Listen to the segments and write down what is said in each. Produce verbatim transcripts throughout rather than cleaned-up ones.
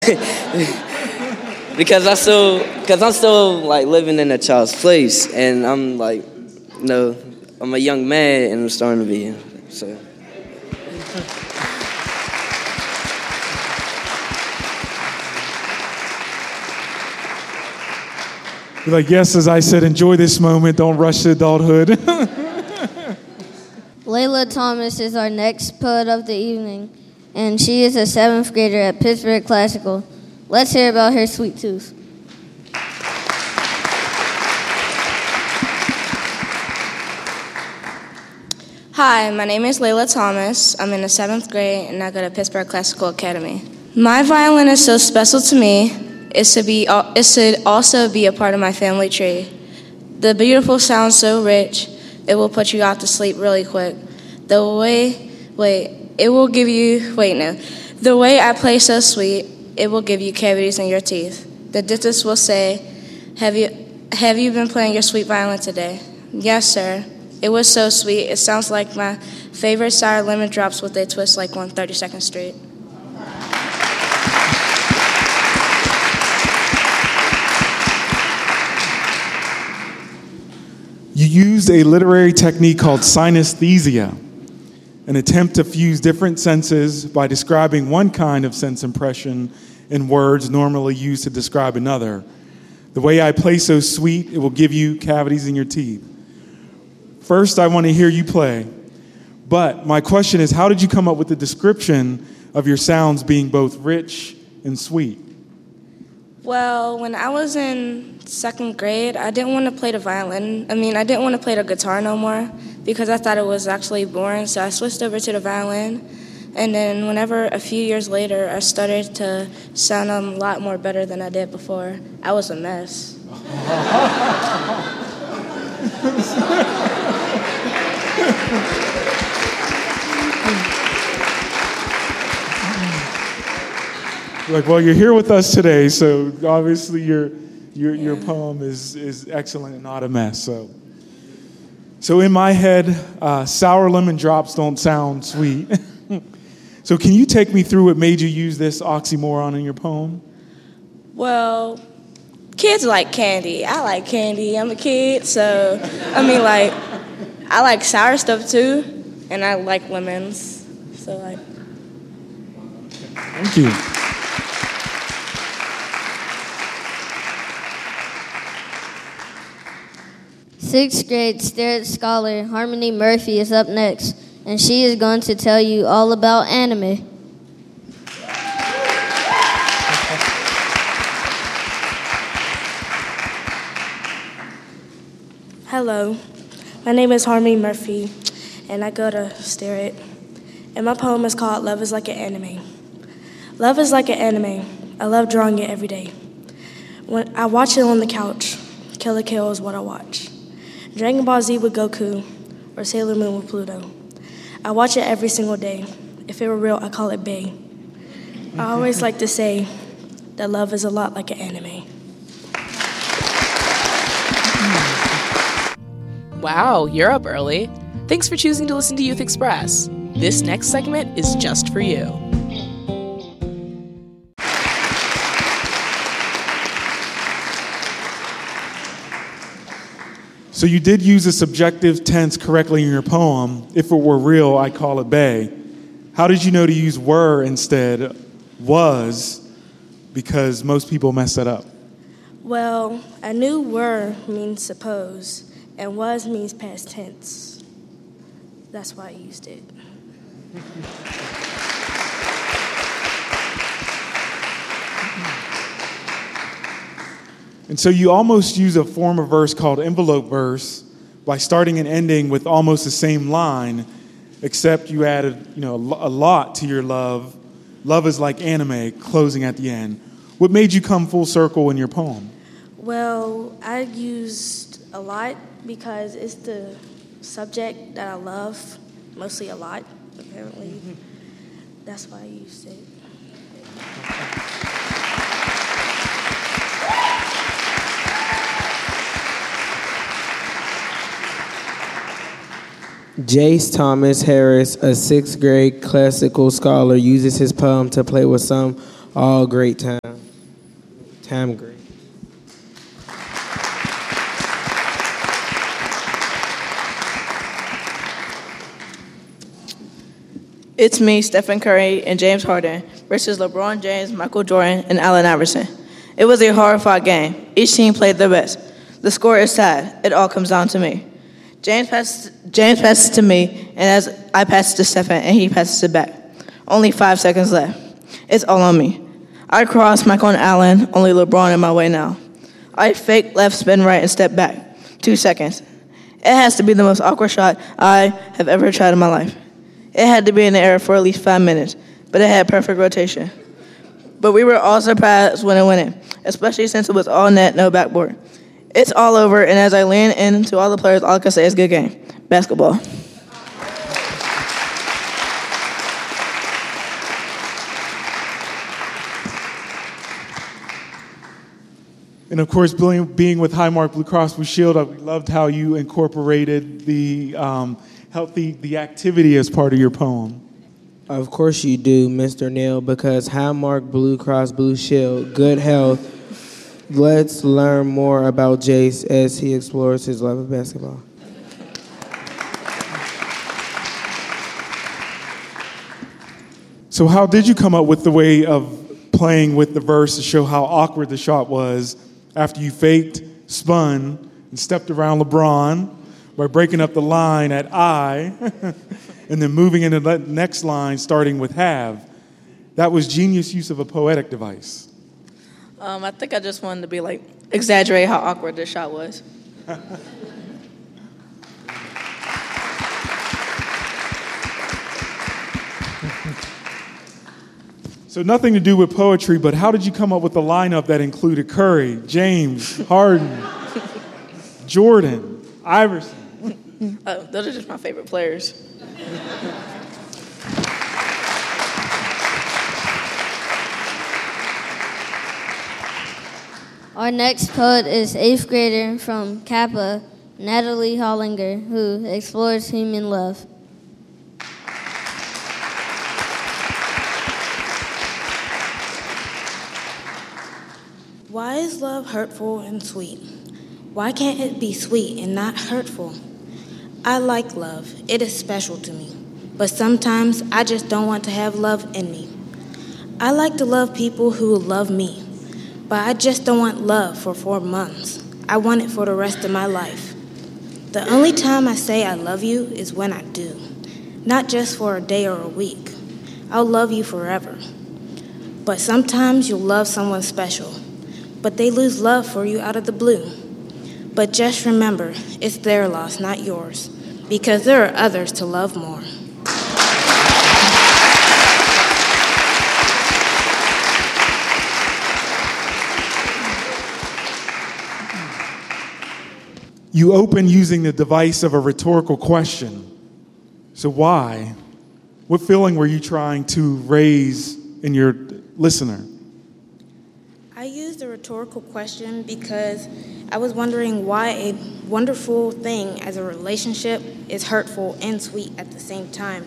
because I still, because I'm still like living in a child's place, and I'm like, you know, I'm a young man, and I'm starting to be, so. Like, yes, as I said, enjoy this moment. Don't rush to adulthood. Layla Thomas is our next poet of the evening, and she is a seventh grader at Pittsburgh Classical. Let's hear about her sweet tooth. Hi, my name is Layla Thomas. I'm in the seventh grade, and I go to Pittsburgh Classical Academy. My violin is so special to me. It should be. It should also be a part of my family tree. The beautiful sound so rich, it will put you out to sleep really quick. The way, wait, it will give you. Wait, no. The way I play so sweet, it will give you cavities in your teeth. The dentist will say, "Have you, have you been playing your sweet violin today?" Yes, sir. It was so sweet. It sounds like my favorite sour lemon drops with a twist, like on thirty-second Street. You used a literary technique called synesthesia, an attempt to fuse different senses by describing one kind of sense impression in words normally used to describe another. The way I play so sweet, it will give you cavities in your teeth. First, I want to hear you play. But my question is, how did you come up with the description of your sounds being both rich and sweet? Well, when I was in second grade, I didn't want to play the violin. I mean, I didn't want to play the guitar no more because I thought it was actually boring, so I switched over to the violin. And then whenever, a few years later, I started to sound a lot more better than I did before. I was a mess. Like, well, you're here with us today, so obviously your your your poem is is excellent and not a mess. So, so in my head, uh, sour lemon drops don't sound sweet. So, can you take me through what made you use this oxymoron in your poem? Well, kids like candy. I like candy. I'm a kid, so I mean, like, I like sour stuff too, and I like lemons. So, like, thank you. Sixth grade Starrett scholar Harmony Murphy is up next, and she is going to tell you all about anime. Hello, my name is Harmony Murphy, and I go to Starrett, and my poem is called Love is Like an Anime. Love is like an anime. I love drawing it every day. When I watch it on the couch, Kill la Kill is what I watch. Dragon Ball Z with Goku, or Sailor Moon with Pluto. I watch it every single day. If it were real, I call it bae. I always like to say that love is a lot like an anime. Wow, you're up early. Thanks for choosing to listen to Youth Express. This next segment is just for you. So you did use the subjective tense correctly in your poem. If it were real, I call it bae. How did you know to use were instead was? Because most people mess that up. Well, I knew were means suppose, and was means past tense. That's why I used it. And so you almost use a form of verse called envelope verse by starting and ending with almost the same line, except you added, you know, a lot to your love. Love is like anime, closing at the end. What made you come full circle in your poem? Well, I used a lot because it's the subject that I love, mostly a lot, apparently. That's why I used it. Jace Thomas Harris, a sixth grade classical scholar, uses his poem to play with some all great time. Time great. It's me, Stephen Curry, and James Harden versus LeBron James, Michael Jordan, and Allen Iverson. It was a hard-fought game. Each team played their best. The score is sad. It all comes down to me. James passes, James passes to me, and as I pass it to Stephen, and he passes it back. Only five seconds left. It's all on me. I cross Michael and Allen, only LeBron in my way now. I fake left, spin right, and step back. Two seconds. It has to be the most awkward shot I have ever tried in my life. It had to be in the air for at least five minutes, but it had perfect rotation. But we were all surprised when it went in, especially since it was all net, no backboard. It's all over, and as I lean in to all the players, all I can say is good game. Basketball. And of course, being with Highmark Blue Cross Blue Shield, we loved how you incorporated the um, healthy, the activity as part of your poem. Of course you do, Mister Neal, because Highmark Blue Cross Blue Shield, good health. Let's learn more about Jace as he explores his love of basketball. So how did you come up with the way of playing with the verse to show how awkward the shot was after you faked, spun, and stepped around LeBron by breaking up the line at I and then moving into the next line starting with have? That was genius use of a poetic device. Um, I think I just wanted to be like, exaggerate how awkward this shot was. So nothing to do with poetry, but how did you come up with a lineup that included Curry, James, Harden, Jordan, Iverson? Oh, those are just my favorite players. Our next poet is eighth grader from Kappa, Natalie Hollinger, who explores human love. Why is love hurtful and sweet? Why can't it be sweet and not hurtful? I like love. It is special to me. But sometimes I just don't want to have love in me. I like to love people who love me. But I just don't want love for four months. I want it for the rest of my life. The only time I say I love you is when I do. Not just for a day or a week. I'll love you forever. But sometimes you'll love someone special. But they lose love for you out of the blue. But just remember, it's their loss, not yours. Because there are others to love more. You open using the device of a rhetorical question. So why? What feeling were you trying to raise in your listener? I used a rhetorical question because I was wondering why a wonderful thing as a relationship is hurtful and sweet at the same time.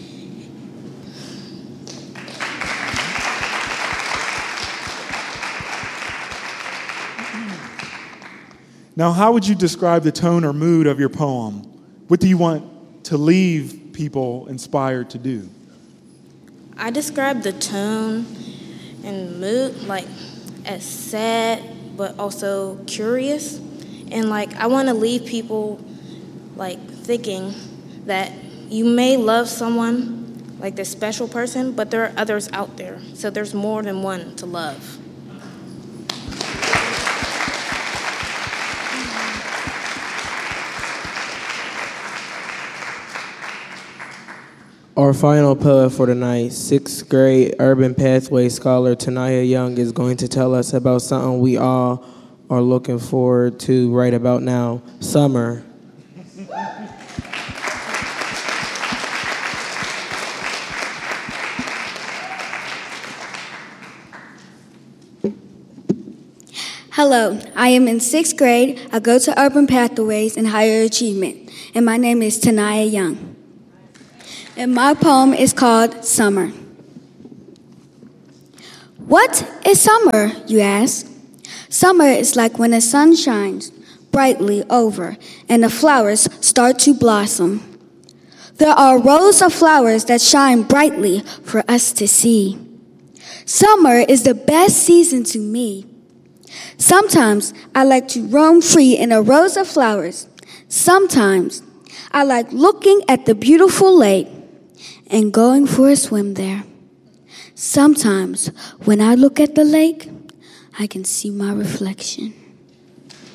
Now, how would you describe the tone or mood of your poem? What do you want to leave people inspired to do? I describe the tone and mood like as sad but also curious, and like I want to leave people like thinking that you may love someone like this special person, but there are others out there, so there's more than one to love. Our final poet for tonight, sixth grade Urban Pathway scholar Tanaya Young, is going to tell us about something we all are looking forward to right about now, summer. Hello, I am in sixth grade. I go to Urban Pathways and Higher Achievement, and my name is Tanaya Young. And my poem is called Summer. What is summer, you ask? Summer is like when the sun shines brightly over and the flowers start to blossom. There are rows of flowers that shine brightly for us to see. Summer is the best season to me. Sometimes I like to roam free in the rows of flowers. Sometimes I like looking at the beautiful lake and going for a swim there. Sometimes when I look at the lake, I can see my reflection.